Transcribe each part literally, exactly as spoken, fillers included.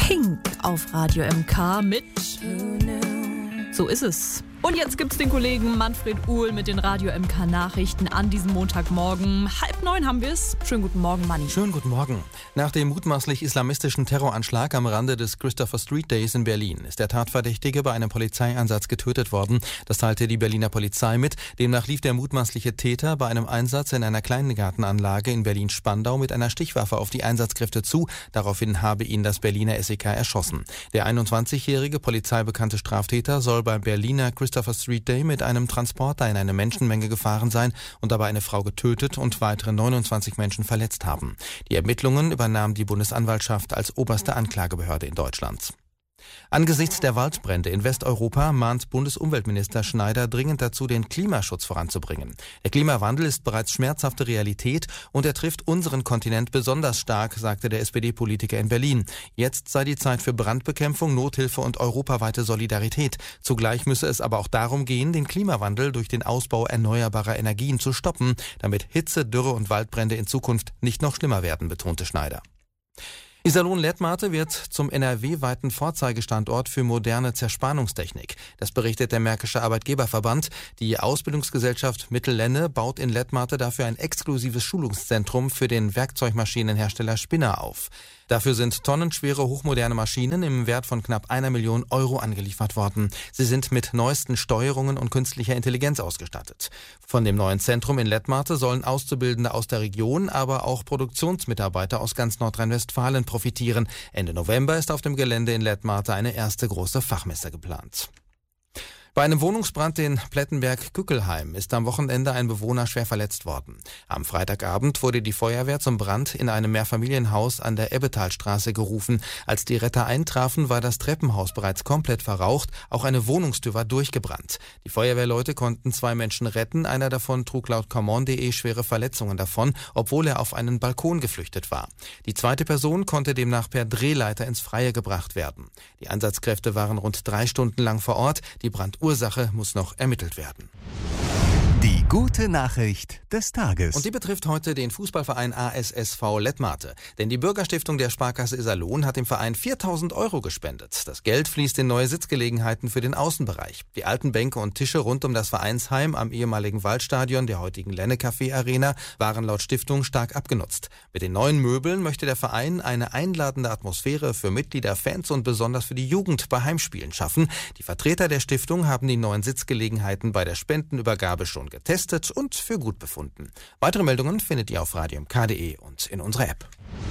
Pink auf Radio M K mit So ist es. Und jetzt gibt's den Kollegen Manfred Uhl mit den Radio M K Nachrichten an diesem Montagmorgen. Halb neun haben wir's. Schönen guten Morgen, Manni. Schönen guten Morgen. Nach dem mutmaßlich islamistischen Terroranschlag am Rande des Christopher Street Days in Berlin ist der Tatverdächtige bei einem Polizeieinsatz getötet worden. Das teilte die Berliner Polizei mit. Demnach lief der mutmaßliche Täter bei einem Einsatz in einer Kleingartenanlage in Berlin-Spandau mit einer Stichwaffe auf die Einsatzkräfte zu. Daraufhin habe ihn das Berliner S E K erschossen. Der einundzwanzigjährige polizeibekannte Straftäter soll beim Berliner Christopher Street Day mit einem Transporter in eine Menschenmenge gefahren sein und dabei eine Frau getötet und weitere neunundzwanzig Menschen verletzt haben. Die Ermittlungen übernahm die Bundesanwaltschaft als oberste Anklagebehörde in Deutschland. Angesichts der Waldbrände in Westeuropa mahnt Bundesumweltminister Schneider dringend dazu, den Klimaschutz voranzubringen. Der Klimawandel ist bereits schmerzhafte Realität und er trifft unseren Kontinent besonders stark, sagte der S P D-Politiker in Berlin. Jetzt sei die Zeit für Brandbekämpfung, Nothilfe und europaweite Solidarität. Zugleich müsse es aber auch darum gehen, den Klimawandel durch den Ausbau erneuerbarer Energien zu stoppen, damit Hitze, Dürre und Waldbrände in Zukunft nicht noch schlimmer werden, betonte Schneider. Iserlohn-Lettmate wird zum N R W-weiten Vorzeigestandort für moderne Zerspannungstechnik. Das berichtet der Märkische Arbeitgeberverband. Die Ausbildungsgesellschaft Mittellenne baut in Lettmate dafür ein exklusives Schulungszentrum für den Werkzeugmaschinenhersteller Spinner auf. Dafür sind tonnenschwere hochmoderne Maschinen im Wert von knapp einer Million Euro angeliefert worden. Sie sind mit neuesten Steuerungen und künstlicher Intelligenz ausgestattet. Von dem neuen Zentrum in Lettmate sollen Auszubildende aus der Region, aber auch Produktionsmitarbeiter aus ganz Nordrhein-Westfalen profitieren. Ende November ist auf dem Gelände in Lettmate eine erste große Fachmesse geplant. Bei einem Wohnungsbrand in Plettenberg-Kückelheim ist am Wochenende ein Bewohner schwer verletzt worden. Am Freitagabend wurde die Feuerwehr zum Brand in einem Mehrfamilienhaus an der Ebbetalstraße gerufen. Als die Retter eintrafen, war das Treppenhaus bereits komplett verraucht. Auch eine Wohnungstür war durchgebrannt. Die Feuerwehrleute konnten zwei Menschen retten. Einer davon trug laut Common punkt de schwere Verletzungen davon, obwohl er auf einen Balkon geflüchtet war. Die zweite Person konnte demnach per Drehleiter ins Freie gebracht werden. Die Einsatzkräfte waren rund drei Stunden lang vor Ort. Die Brand Ursache muss noch ermittelt werden. Die gute Nachricht des Tages. Und die betrifft heute den Fußballverein A S S V Lettmate. Denn die Bürgerstiftung der Sparkasse Iserlohn hat dem Verein viertausend Euro gespendet. Das Geld fließt in neue Sitzgelegenheiten für den Außenbereich. Die alten Bänke und Tische rund um das Vereinsheim am ehemaligen Waldstadion, der heutigen Lenne-Café-Arena, waren laut Stiftung stark abgenutzt. Mit den neuen Möbeln möchte der Verein eine einladende Atmosphäre für Mitglieder, Fans und besonders für die Jugend bei Heimspielen schaffen. Die Vertreter der Stiftung haben die neuen Sitzgelegenheiten bei der Spendenübergabe schon getestet und für gut befunden. Weitere Meldungen findet ihr auf radio m k punkt de und in unserer App.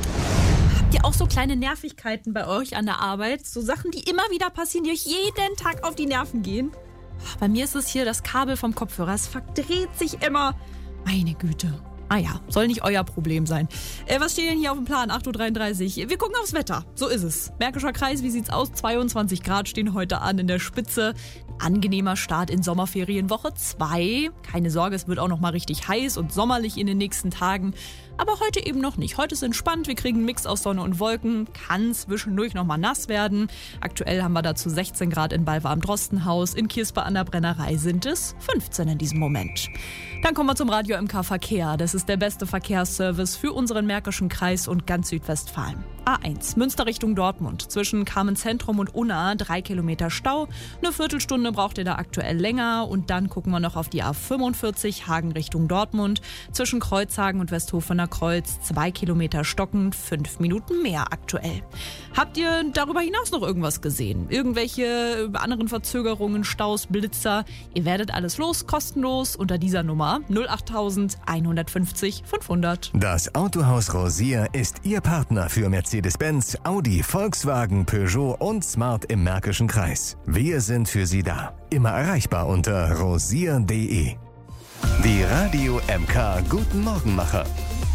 Habt ihr auch so kleine Nervigkeiten bei euch an der Arbeit? So Sachen, die immer wieder passieren, die euch jeden Tag auf die Nerven gehen? Bei mir ist es hier das Kabel vom Kopfhörer. Es verdreht sich immer. Meine Güte. Ah ja, soll nicht euer Problem sein. Äh, was steht denn hier auf dem Plan? acht Uhr dreiunddreißig. Wir gucken aufs Wetter. So ist es. Märkischer Kreis, wie sieht's aus? zweiundzwanzig Grad stehen heute an in der Spitze. Angenehmer Start in Sommerferienwoche zwei. Keine Sorge, es wird auch noch mal richtig heiß und sommerlich in den nächsten Tagen. Aber heute eben noch nicht. Heute ist entspannt, wir kriegen einen Mix aus Sonne und Wolken, kann zwischendurch noch mal nass werden. Aktuell haben wir dazu sechzehn Grad in Balve am Drostenhaus, in Kirspe an der Brennerei sind es fünfzehn in diesem Moment. Dann kommen wir zum Radio M K Verkehr. Das ist der beste Verkehrsservice für unseren Märkischen Kreis und ganz Südwestfalen. A eins, Münster Richtung Dortmund. Zwischen Carmen-Zentrum und Unna drei Kilometer Stau. Eine Viertelstunde braucht ihr da aktuell länger. Und dann gucken wir noch auf die A fünfundvierzig, Hagen Richtung Dortmund. Zwischen Kreuzhagen und Westhofener Kreuz zwei Kilometer stockend, fünf Minuten mehr aktuell. Habt ihr darüber hinaus noch irgendwas gesehen? Irgendwelche anderen Verzögerungen, Staus, Blitzer? Ihr werdet alles los, kostenlos unter dieser Nummer null acht einhundertfünfzig fünfhundert. Das Autohaus Rosier ist Ihr Partner für Mercedes-Benz, Audi, Volkswagen, Peugeot und Smart im Märkischen Kreis. Wir sind für Sie da. Immer erreichbar unter rosier punkt de. Die Radio M K Guten Morgenmacher.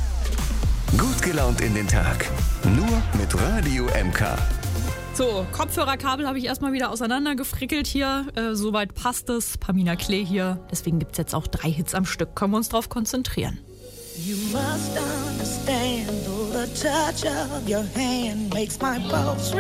Gut gelaunt in den Tag. Nur mit Radio M K. So, Kopfhörerkabel habe ich erstmal wieder auseinandergefrickelt hier. Äh, soweit passt es. Pamina Klee hier. Deswegen gibt es jetzt auch drei Hits am Stück. Können wir uns drauf konzentrieren. You must understand, though the touch of your hand makes my pulse